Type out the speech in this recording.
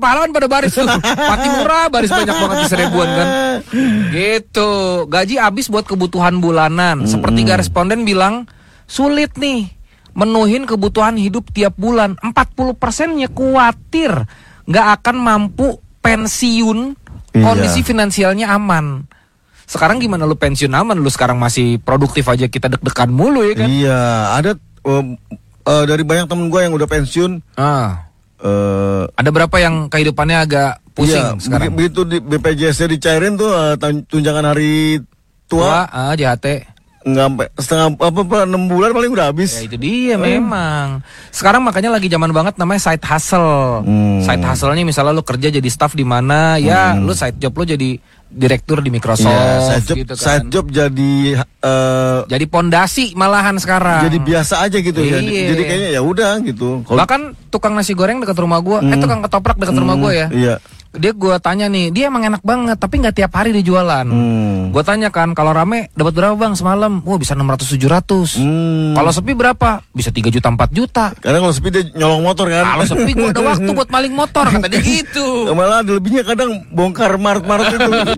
pahlawan pada baris tuh. Patimura baris banyak banget di seribuan kan. Gitu. Gaji habis buat kebutuhan bulanan. Sepertiga responden bilang sulit nih menuhin kebutuhan hidup tiap bulan. 40%-nya khawatir nggak akan mampu pensiun. Kondisi finansialnya aman. Sekarang gimana lu pensiun aman? Lu sekarang masih produktif aja, kita deg-degan mulu ya kan? Iya, ada dari banyak temen gue yang udah pensiun. Ada berapa yang kehidupannya agak pusing sekarang? Begitu di BPJS dicairin tuh tunjangan hari tua, JHT. Nggak sampai 6 bulan paling udah habis. Ya itu dia memang. Sekarang makanya lagi zaman banget namanya side hustle. Side hustle-nya misalnya lu kerja jadi staff di mana, ya lu side job lu jadi direktur di Microsoft gitu kan. Side job jadi pondasi malahan sekarang. Jadi biasa aja gitu ya. Jadi kayaknya ya udah gitu. Bahkan tukang nasi goreng dekat rumah gua, tukang ketoprak dekat rumah gua ya. Iya. Dia gue tanya nih, dia emang enak banget tapi nggak tiap hari dia jualan. Gue tanya kan, kalau rame dapat berapa bang semalam? Bisa 600-700. Kalau sepi berapa? Bisa 3 juta 4 juta. Karena kalau sepi dia nyolong motor kan. Kalau sepi gue ada waktu buat maling motor, kata dia gitu. Malah ada lebihnya kadang bongkar mart-mart itu.